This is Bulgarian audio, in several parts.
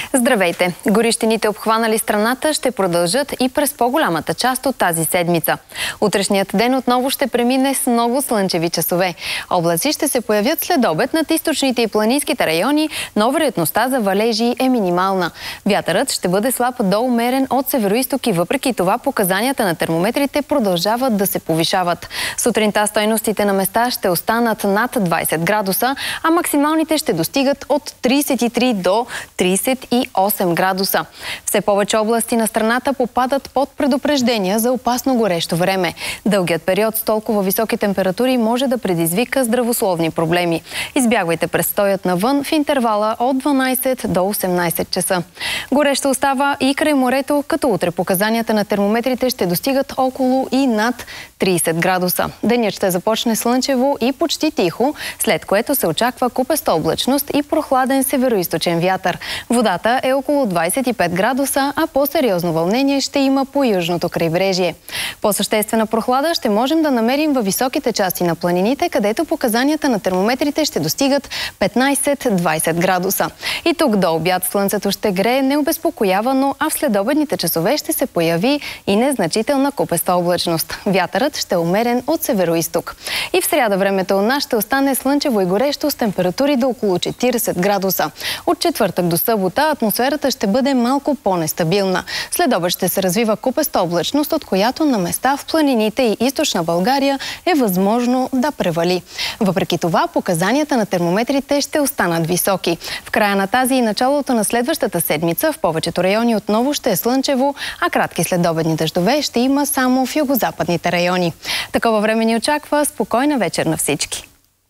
Здравейте! Горещините, обхванали страната, ще продължат и през по-голямата част от тази седмица. Утрешният ден отново ще премине с много слънчеви часове. Облаци ще се появят след обед над източните и планинските райони, но вероятността за валежи е минимална. Вятърът ще бъде слаб до умерен от североизток и въпреки това показанията на термометрите продължават да се повишават. Сутринта стойностите на места ще останат над 20 градуса, а максималните ще достигат от 33 до 38 градуса. Все повече области на страната попадат под предупреждения за опасно горещо време. Дългият период с толкова високи температури може да предизвика здравословни проблеми. Избягвайте престоят навън в интервала от 12 до 18 часа. Горещо остава и край морето, като утре показанията на термометрите ще достигат около и над 30 градуса. Денят ще започне слънчево и почти тихо, след което се очаква купеста облачност и прохладен североизточен вятър. Водата е около 25 градуса, а по-сериозно вълнение ще има по южното крайбрежие. По-съществена прохлада ще можем да намерим във високите части на планините, където показанията на термометрите ще достигат 15-20 градуса. И тук до обяд слънцето ще грее необезпокоявано, а в следобедните часове ще се появи и незначителна купеста облачност. Вятърът ще е умерен от североизток. И в сряда времето у нас ще остане слънчево и горещо с температури до около 40 градуса. От четвъртък до събота атмосферата ще бъде малко по-нестабилна. След обед ще се развива купеста облачност, от която на места в планините и източна България е възможно да превали. Въпреки това, показанията на термометрите ще останат високи. В края на тази и началото на следващата седмица в повечето райони отново ще е слънчево, а кратки следобедни дъждове ще има само в югозападните райони. Такова време ни очаква. Спокойна вечер на всички!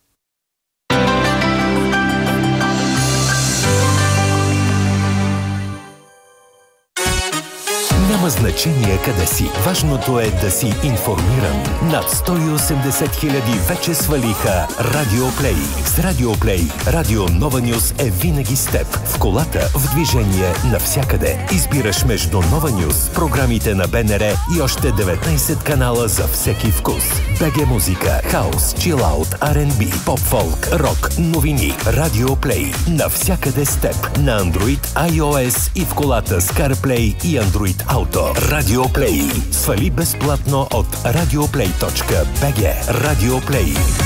Няма значение къде си. Важното е да си информиран. Над 180 хиляди вече свалиха Радиоплей. С Радиоплей Радио Нова Нюс е винаги с теб. В колата, в движение, навсякъде. Избираш между Нова Нюс, програмите на БНР и още 19 канала за всеки вкус. БГ музика, хаус, чилаут, R&B, поп-фолк, рок, новини. Радиоплей. Навсякъде с теб. На Android, iOS и в колата с CarPlay и Android Auto. Радиоплей. Свали безплатно от radioplay.bg. Радиоплей.